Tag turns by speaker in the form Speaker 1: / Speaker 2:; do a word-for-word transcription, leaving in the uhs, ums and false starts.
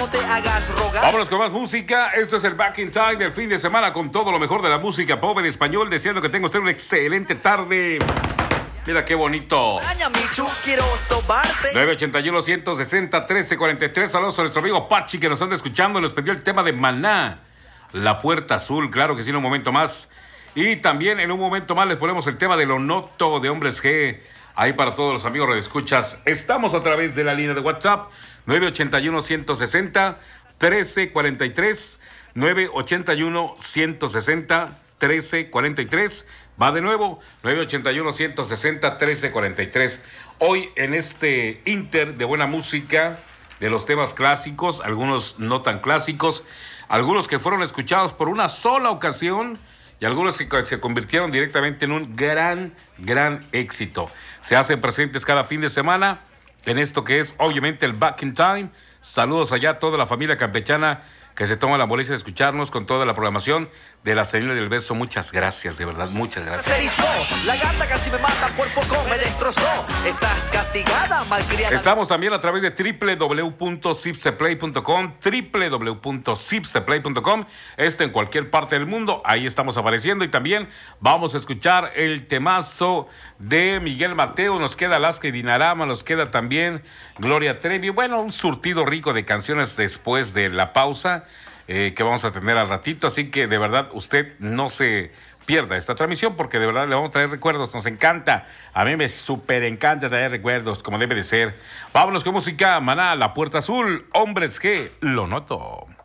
Speaker 1: no te hagas rogar.
Speaker 2: Vámonos con más música. Esto es el Back in Time del fin de semana con todo lo mejor de la música pop en español. Deseando que tenga usted una excelente tarde. Mira qué bonito.
Speaker 1: Daña, Michu, quiero sobarte.
Speaker 2: nueve ochenta y uno, ciento sesenta, trece cuarenta y tres. Saludos a nuestro amigo Pachi que nos anda escuchando. Nos pidió el tema de Maná, La Puerta Azul. Claro que sí, en un momento más. Y también en un momento más les ponemos el tema de Lo Noto de Hombres G. Ahí para todos los amigos radioescuchas. Estamos a través de la línea de WhatsApp nueve ochenta y uno, ciento sesenta, trece cuarenta y tres. nueve ochenta y uno, ciento sesenta, trece cuarenta y tres. Va de nuevo, nueve ochenta y uno, ciento sesenta, trece cuarenta y tres. Hoy en este Inter de buena música, de los temas clásicos, algunos no tan clásicos, algunos que fueron escuchados por una sola ocasión y algunos que se convirtieron directamente en un gran, gran éxito. Se hacen presentes cada fin de semana en esto que es obviamente el Back in Time. Saludos allá a toda la familia campechana que se toma la molestia de escucharnos con toda la programación de la señora del beso. Muchas gracias, de verdad, muchas gracias.
Speaker 1: Se erizó, la gata casi me mata, por poco me destrozó. Estás castigada, malcriada.
Speaker 2: Estamos también a través de doble u doble u doble u punto zipseplay punto com, doble u doble u doble u punto zipseplay punto com. Este en cualquier parte del mundo, ahí estamos apareciendo. Y también vamos a escuchar el temazo de Miguel Mateo. Nos queda Alaska y Dinarama, nos queda también Gloria Trevi. Bueno, un surtido rico de canciones después de la pausa eh, que vamos a tener al ratito. Así que de verdad usted no se pierda esta transmisión porque de verdad le vamos a traer recuerdos. Nos encanta, a mí me súper encanta traer recuerdos como debe de ser. Vámonos con música. Maná, La Puerta Azul, Hombres G, Lo Noto.